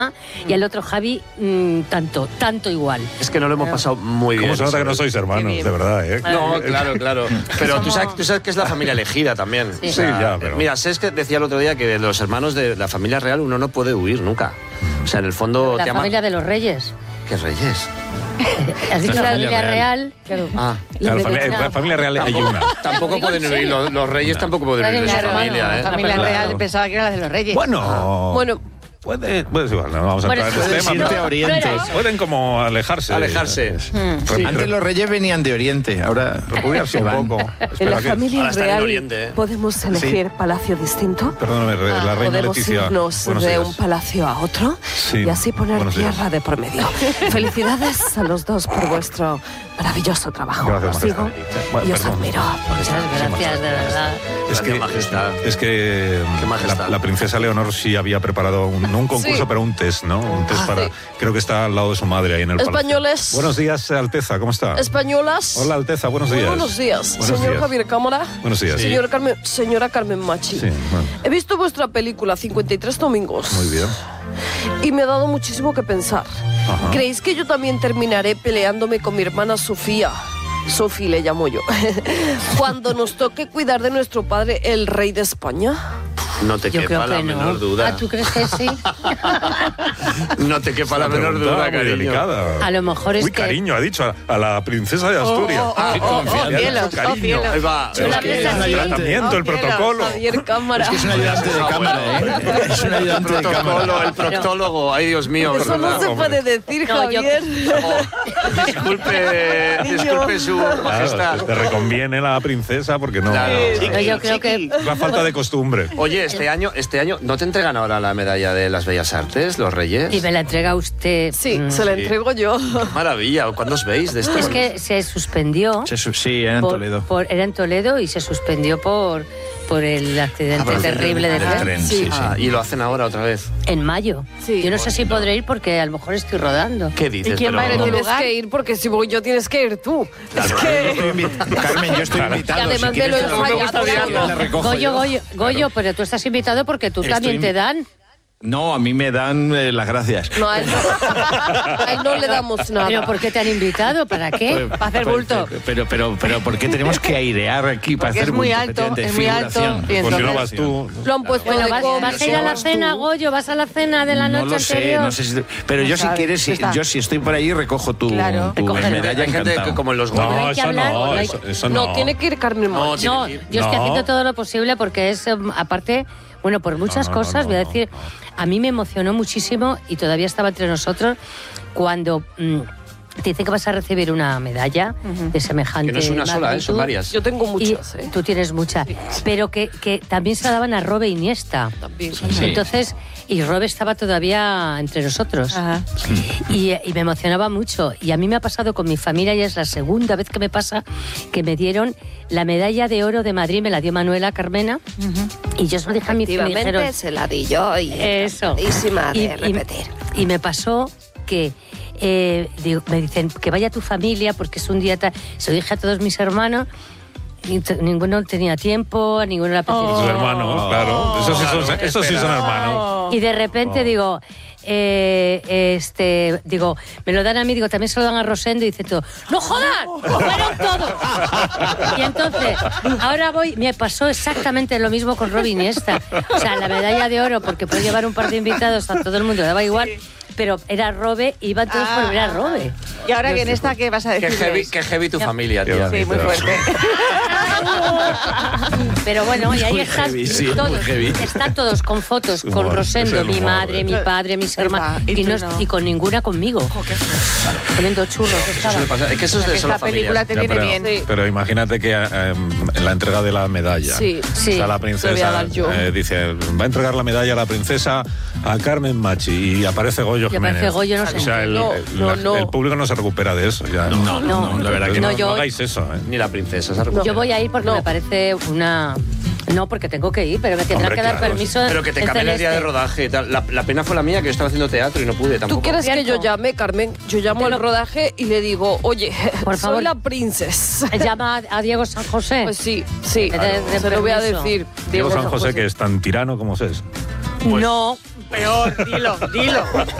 y el otro Javi tanto igual. Es que no lo hemos pasado muy bien. ¿Cómo se nota que no sois hermanos, de verdad, No, claro. Pero tú sabes que es la familia elegida también. Sí. O sea, Sí, ya, pero... Mira, Sés que decía el otro día que de los hermanos de la familia real uno no puede huir nunca. O sea, en el fondo La te ama... familia de los reyes. ¿Qué reyes? Has dicho La la familia familia real. real. Claro. Ah. La familia real hay una. Tampoco pueden huir, los reyes tampoco pueden huir de su Claro, familia, ¿eh? La familia real pensaba que era la de los reyes. Bueno, Bueno, puede igual, no vamos a entrar en puede ese tema. irte a Oriente. Pueden como alejarse. Antes los reyes venían de Oriente, ahora refugiarse se un van. poco. En Espera la que... familia ahora están en real Oriente, ¿eh? podemos elegir palacio distinto. Perdóname, la reina Podemos Leticia. irnos Buenos de días. un palacio a otro Sí, y así poner buenos días. tierra de por medio. Felicidades a los dos por vuestro maravilloso trabajo. Gracias, Os digo Majestad. y os Perdón. admiro. Muchas gracias, de verdad. Es que Qué majestad. la princesa Leonor sí había preparado no un concurso, Sí. pero un test, ¿no? Un test para... sí. Creo que está al lado de su madre ahí en el palacio. Españoles. Buenos días, Alteza, ¿cómo está? Españolas. Hola, Alteza, buenos Muy días. buenos días, Buenos señor días. Javier Cámara. Buenos días. Señora Carmen Machi. Sí, bueno. He visto vuestra película 53 domingos. Muy bien. Y me ha dado muchísimo que pensar. Ajá. ¿Creéis que yo también terminaré peleándome con mi hermana Sofía? Sofi le llamo yo. Cuando nos toque cuidar de nuestro padre, el rey de España. No te Yo quepa creo la que no. menor duda. Ah, ¿tú crees que sí? No te quepa la Una menor pregunta duda, muy cariño. delicada. A lo mejor es Uy, que... cariño, ha dicho a la princesa de Asturias. confianza. Le ha dicho cariño. Ahí va. Tú la que ves es una así. El tratamiento, el protocolo. Javier Cámara. Es que es un ayudante de cámara, ¿eh? Es un ayudante de cámara. Protocolo, el proctólogo. Ay, Dios mío. Eso no se puede decir, No, yo- Javier. Disculpe su majestad. Claro, te reconviene la princesa porque no... Claro. No, yo creo que... Es la falta de costumbre. Oye, este año, ¿no te entregan ahora la medalla de las Bellas Artes, los Reyes? Y me la entrega usted. Sí, se la entrego yo. Maravilla. ¿Cuándo os veis de esto? Es que se suspendió. Sí, era en Toledo. Era en Toledo y se suspendió por el accidente terrible de del tren. tren, sí. Ah, y lo hacen ahora otra vez. En mayo. Sí. Yo no sé si podré ir porque a lo mejor estoy rodando. ¿Qué dices? ¿Y quién va a ir en Pero- tu Tienes lugar? que ir porque si voy yo tienes que ir tú. Es que... Carmen, yo estoy invitado. Y además si me lo quieres, ensayas. la recojo yo. Goyo, pero tú estás invitado porque tú también te dan. No, a mí me dan las gracias. No, a él no le damos nada. ¿Pero por qué te han invitado? ¿Para qué? Para hacer bulto. Pero, ¿por qué tenemos que airear aquí para Porque hacer es muy bulto? alto, Efectivamente, es muy alto. figuración. Y Pues si no entonces- vas tú... Lo han puesto Bueno, de vas a ir a la cena, Goyo, vas a la cena de la No noche lo sé, anterior. no sé si... Pero yo si sabes, quieres, está. yo si estoy por ahí recojo tu Claro. medalla Hay gente que encantado. como en los No goles. hay No, que eso hablar, no, no hay- eso no. No, tiene que ir Carmen No, Machi. No, tiene que ir. yo estoy No. haciendo todo lo posible porque es, aparte, bueno, por muchas no, cosas, no, voy a no, decir, a mí me emocionó muchísimo y todavía estaba entre nosotros cuando te dicen que vas a recibir una medalla de semejante Que no es una sola, magnitud. son varias. Yo tengo Y muchas, ¿eh? tú tienes muchas, pero que también se la daban a Robe Iniesta. También. Entonces, y Robe estaba todavía entre nosotros. Ajá. Y me emocionaba mucho. Y a mí me ha pasado con mi familia y es la segunda vez que me pasa que me dieron la medalla de oro de Madrid, me la dio Manuela Carmena. Y yo se lo dije a mi me dijeron, Efectivamente, se la di yo y eso. encantadísima de repetir. Y me pasó que me dicen que vaya tu familia porque es un día tal. Se lo dije a todos mis hermanos. Ninguno tenía tiempo, a ninguno le apetecía. Sus hermanos, claro. Esos sí son hermanos. Y de repente digo, me lo dan a mí, digo, también se lo dan a Rosendo y dice todo, ¡no jodas! ¡Fueron todos! Y entonces, ahora me pasó exactamente lo mismo con Robe Iniesta. O sea, la medalla de oro, porque puede llevar un par de invitados a todo el mundo, daba igual, pero era Robe, iban todos por ver a Robe. Y ahora que en esta, ¿qué vas a decir? Qué heavy tu familia, Qué tía. Sí, muy fuerte. Pero bueno, y ahí Muy están heavy, sí, muy todos, heavy. están todos con fotos, con Humor, Rosendo, es el mi humor. madre, mi padre, mis hermanos, y y, tú no, no. y con ninguna conmigo. Comiendo churros Eso estaban. le pasa. Es que eso es de Esta sola película familia. te Ya, viene bien. pero imagínate que en la entrega de la medalla, Sí, sí. está la Te voy a princesa, dar yo. dice, va a entregar la medalla a la princesa a Carmen Machi y aparece Goyo Y Jiménez. aparece Goyo, no sé. O sea, No. el público no se recupera de eso. Ya. No, la verdad que no, no, yo- no hagáis eso. Ni la princesa se recupera. Yo voy a ir porque No. me parece una... No, porque tengo que ir, pero me tendrán Hombre, que dar claro. permiso. Pero que te en cambien el día de Celeste. rodaje y tal. La pena fue la mía, que yo estaba haciendo teatro y no pude tampoco. ¿Tú quieres que yo Cierto. llame, Carmen? Yo llamo al rodaje y le digo, oye, Por favor. soy la princesa. Llama a Diego San José. Pues sí, De se lo voy a permiso. decir. Diego San José, que es tan tirano como es. No, peor, dilo.